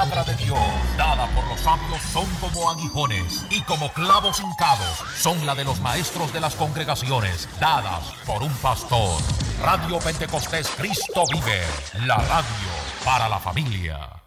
palabra de Dios, dada por los sabios, son como aguijones y como clavos hincados, son la de los maestros de las congregaciones, dadas por un pastor. Radio Pentecostés Cristo vive, la radio para la familia.